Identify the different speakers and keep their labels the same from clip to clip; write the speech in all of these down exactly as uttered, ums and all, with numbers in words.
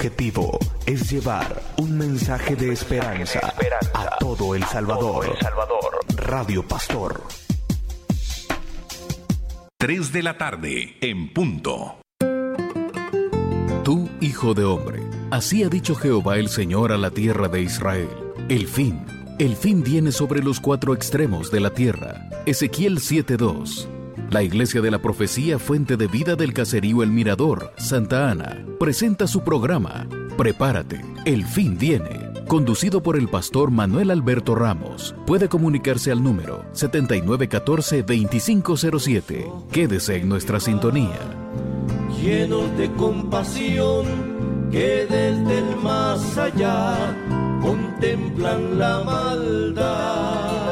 Speaker 1: objetivo es llevar un mensaje de esperanza, esperanza a todo El Salvador. Todo El Salvador. Radio Pastor.
Speaker 2: tres de la tarde, en punto.
Speaker 3: Tú, hijo de hombre, así ha dicho Jehová el Señor a la tierra de Israel. El fin, el fin viene sobre los cuatro extremos de la tierra. Ezequiel siete dos. La Iglesia de la Profecía Fuente de Vida del Caserío El Mirador, Santa Ana, presenta su programa Prepárate, el fin viene, conducido por el pastor Manuel Alberto Ramos. Puede comunicarse al número setenta y nueve catorce veinticinco cero siete. Quédese en nuestra sintonía.
Speaker 4: Llenos de compasión, que desde el más allá contemplan la maldad.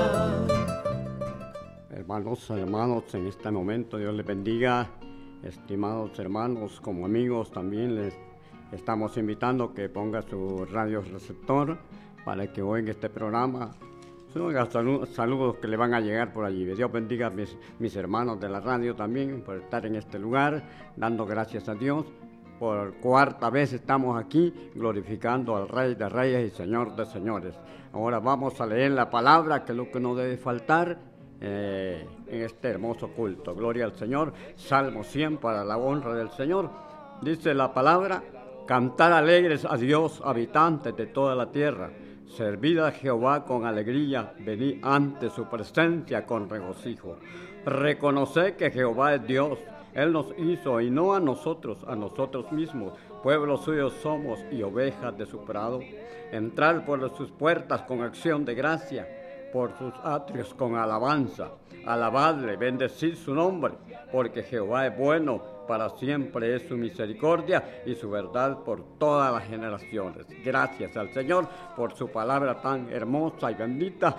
Speaker 5: Hermanos, hermanos, en este momento Dios les bendiga. Estimados hermanos, como amigos, también les estamos invitando que ponga su radio receptor para que oiga este programa. Saludos, saludos que le van a llegar por allí. Dios bendiga a mis, mis hermanos de la radio también por estar en este lugar, dando gracias a Dios. Por cuarta vez estamos aquí glorificando al Rey de Reyes y Señor de Señores. Ahora vamos a leer la palabra, que es lo que no debe faltar eh, en este hermoso culto. Gloria al Señor. Salmo cien para la honra del Señor. Dice la palabra: cantar alegres a Dios, habitantes de toda la tierra. Servid a Jehová con alegría, venid ante su presencia con regocijo. Reconoced que Jehová es Dios. Él nos hizo y no a nosotros, a nosotros mismos. Pueblo suyo somos y ovejas de su prado. Entrar por sus puertas con acción de gracia, por sus atrios con alabanza. Alabadle, bendecid su nombre, porque Jehová es bueno, para siempre es su misericordia y su verdad por todas las generaciones. Gracias al Señor por su palabra tan hermosa y bendita.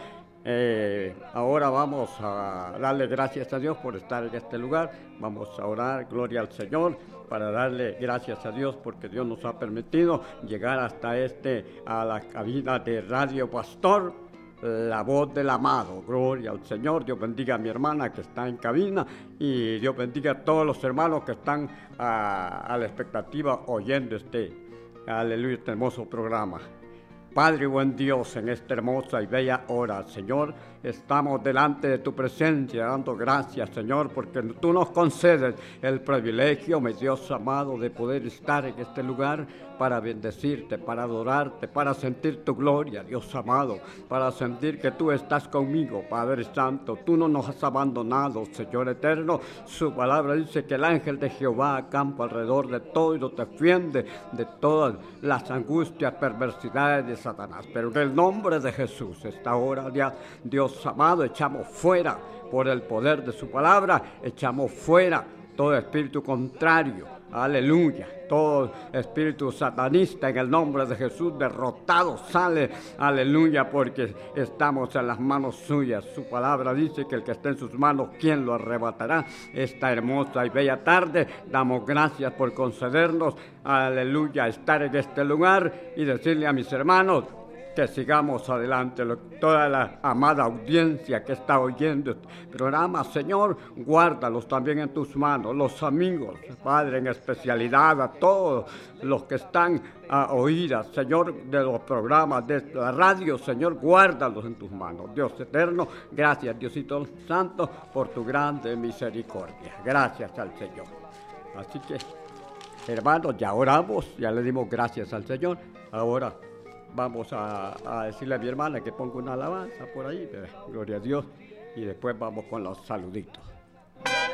Speaker 5: Eh, ahora vamos a darle gracias a Dios por estar en este lugar. Vamos a orar, gloria al Señor, para darle gracias a Dios porque Dios nos ha permitido llegar hasta este, a la cabina de Radio Pastor, la voz del amado. Gloria al Señor. Dios bendiga a mi hermana que está en cabina y Dios bendiga a todos los hermanos que están a, a la expectativa oyendo este, aleluya, este hermoso programa. Padre buen Dios, en esta hermosa y bella hora, Señor, estamos delante de tu presencia, dando gracias, Señor, porque tú nos concedes el privilegio, mi Dios amado, de poder estar en este lugar para bendecirte, para adorarte, para sentir tu gloria, Dios amado, para sentir que tú estás conmigo, Padre Santo. Tú no nos has abandonado, Señor eterno. Su palabra dice que el ángel de Jehová acampa alrededor de todo y nos defiende de todas las angustias, perversidades de Satanás. Pero en el nombre de Jesús, esta hora, Dios amado, echamos fuera, por el poder de su palabra, echamos fuera todo espíritu contrario, aleluya, todo espíritu satanista en el nombre de Jesús, derrotado sale, aleluya, porque estamos en las manos suyas. Su palabra dice que el que esté en sus manos, ¿quién lo arrebatará? Esta hermosa y bella tarde, damos gracias por concedernos, aleluya, estar en este lugar y decirle a mis hermanos que sigamos adelante. Toda la amada audiencia que está oyendo este programa, Señor, guárdalos también en tus manos. Los amigos, Padre, en especialidad a todos los que están a oídas, Señor, de los programas de la radio, Señor, guárdalos en tus manos. Dios eterno, gracias, Diosito Santo, por tu grande misericordia. Gracias al Señor. Así que, hermanos, ya oramos, ya le dimos gracias al Señor. Ahora vamos a, a decirle a mi hermana que ponga una alabanza por ahí, gloria a Dios, y después vamos con los saluditos.